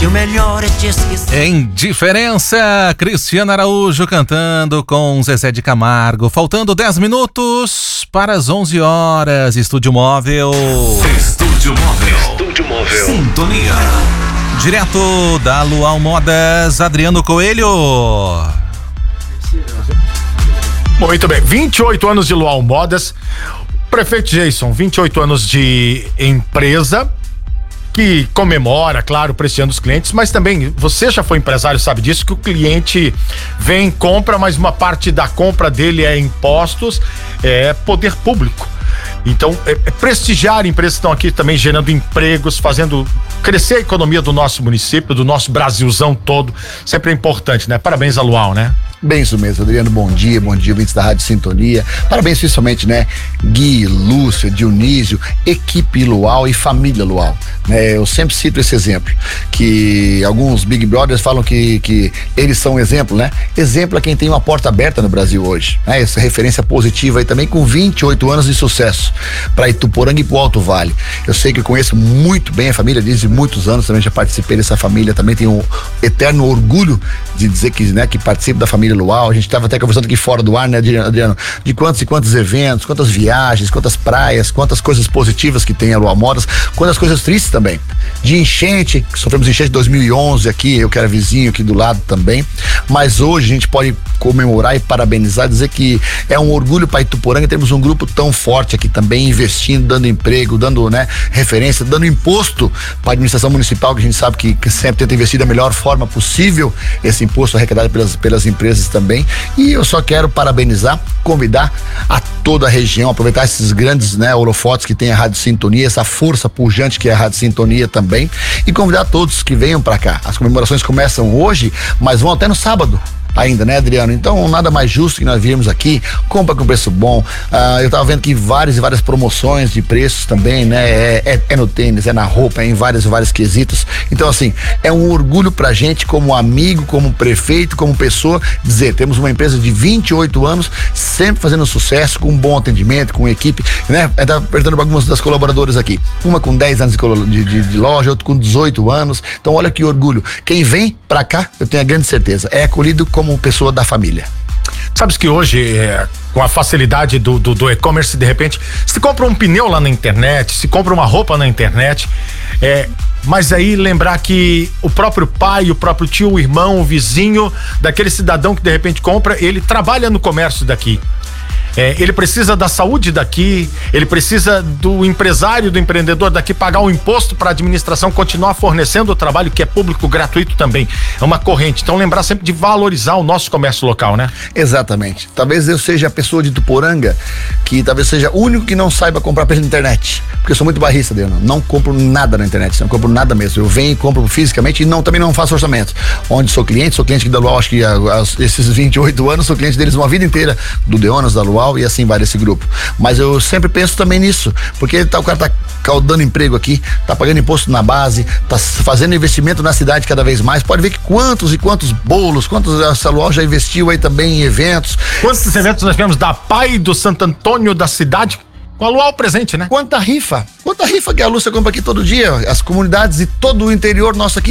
o melhor é te esquecer. Em Diferença, Cristiano Araújo cantando com Zezé de Camargo. Faltando 10 minutos para as 11 horas. Estúdio Móvel. Estúdio Móvel. Sintonia. Direto da Luau Modas, Adriano Coelho. Muito bem, 28 anos de Luau Modas. Prefeito Jason, 28 anos de empresa que comemora, claro, prestigiando os clientes, mas também, você já foi empresário, sabe disso, que o cliente vem, compra, mas uma parte da compra dele é impostos, é poder público. Então, prestigiar empresas que estão aqui também gerando empregos, fazendo crescer a economia do nosso município, do nosso Brasilzão todo, sempre é importante, né? Parabéns a Luau, né? Bem isso mesmo, Adriano, bom dia, ouvintes da Rádio Sintonia. Parabéns principalmente, né, Gui, Lúcia, Dionísio, equipe Luau e família Luau, né? Eu sempre cito esse exemplo, que alguns Big Brothers falam que eles são exemplo, né? Exemplo é quem tem uma porta aberta no Brasil hoje, né? Essa referência positiva aí também, com 28 anos de sucesso para Ituporanga e pro Alto Vale. Eu sei que eu conheço muito bem a família, desde muitos anos também já participei dessa família, também tenho um eterno orgulho de dizer que, né, que participo da família Luau. A gente estava até conversando aqui fora do ar, né, Adriano, de quantos e quantos eventos, quantas viagens, quantas praias, quantas coisas positivas que tem a Luau Modas, quantas coisas tristes também, de enchente, que sofremos enchente em 2011 aqui, eu que era vizinho aqui do lado também, mas hoje a gente pode comemorar e parabenizar, dizer que é um orgulho para Ituporanga, temos um grupo tão forte aqui também, investindo, dando emprego, dando, né, referência, dando imposto para a administração municipal, que a gente sabe que sempre tenta investir da melhor forma possível esse imposto arrecadado pelas empresas também. E eu só quero parabenizar, convidar a toda a região, aproveitar esses grandes, né, holofotes que tem a Rádio Sintonia, essa força pujante que é a Rádio Sintonia também, e convidar todos que venham para cá. As comemorações começam hoje, mas vão até no sábado ainda, né, Adriano? Então, nada mais justo que nós viemos aqui, compra com preço bom. Eu tava vendo que várias promoções de preços também, né? É no tênis, é na roupa, é em vários quesitos. Então, assim, é um orgulho pra gente, como amigo, como prefeito, como pessoa, dizer, temos uma empresa de 28 anos, sempre fazendo sucesso, com um bom atendimento, com equipe, né? Eu tava perguntando pra algumas das colaboradoras aqui, uma com 10 anos de loja, outra com 18 anos. Então, olha que orgulho. Quem vem pra cá, eu tenho a grande certeza, é acolhido como pessoa da família. Sabes que hoje, com a facilidade do e-commerce, de repente, se compra um pneu lá na internet, se compra uma roupa na internet, mas aí lembrar que o próprio pai, o próprio tio, o irmão, o vizinho daquele cidadão que de repente compra, ele trabalha no comércio daqui. Ele precisa da saúde daqui, ele precisa do empresário, do empreendedor daqui pagar o imposto para a administração continuar fornecendo o trabalho que é público, gratuito também. É uma corrente. Então, lembrar sempre de valorizar o nosso comércio local, né? Exatamente. Talvez eu seja a pessoa de Ituporanga que talvez seja o único que não saiba comprar pela internet. Porque eu sou muito barrista, não compro nada na internet, não compro nada mesmo. Eu venho e compro fisicamente e também não faço orçamento. Onde sou cliente que da Luau, acho que esses 28 anos, sou cliente deles uma vida inteira, do Deonas, da Luau, e assim vai esse grupo. Mas eu sempre penso também nisso, porque o cara tá dando emprego aqui, tá pagando imposto na base, tá fazendo investimento na cidade cada vez mais. Pode ver que quantos e quantos bolos, quantos essa Luau já investiu aí também em eventos. Quantos eventos nós tivemos da Pai do Santo Antônio da cidade? Com a Luau presente, né? Quanta rifa que a Lúcia compra aqui todo dia, as comunidades e todo o interior nosso aqui